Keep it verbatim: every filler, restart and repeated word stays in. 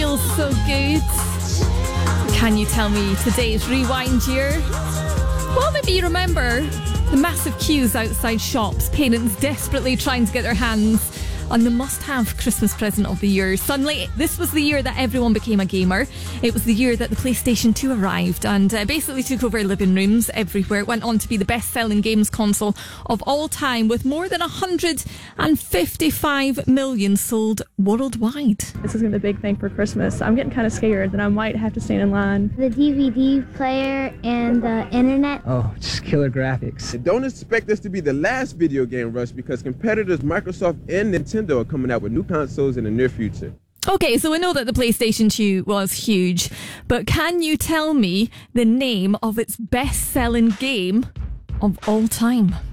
feels so good. Can you tell me today's rewind year? Well, maybe you remember the massive queues outside shops, parents desperately trying to get their hands on the must-have Christmas present of the year. Suddenly, this was the year that everyone became a gamer. It was the year that the PlayStation two arrived and uh, basically took over living rooms everywhere. It went on to be the best-selling games console of all time, with more than one hundred fifty-five million sold worldwide. This is going to be a big thing for Christmas. I'm getting kind of scared that I might have to stand in line. The D V D player and the internet. Oh, just killer graphics. And don't expect this to be the last video game rush, because competitors Microsoft and Nintendo are coming out with new consoles in the near future. Okay, so we know that the PlayStation two was huge, but can you tell me the name of its best-selling game of all time?